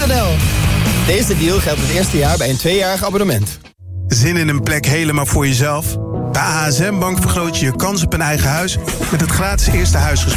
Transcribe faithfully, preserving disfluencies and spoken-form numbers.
punt n l. Deze deal geldt het eerste jaar bij een tweejarig abonnement. Zin in een plek helemaal voor jezelf? Bij A S M Bank vergroot je je kans op een eigen huis met het gratis eerste huisgesprek.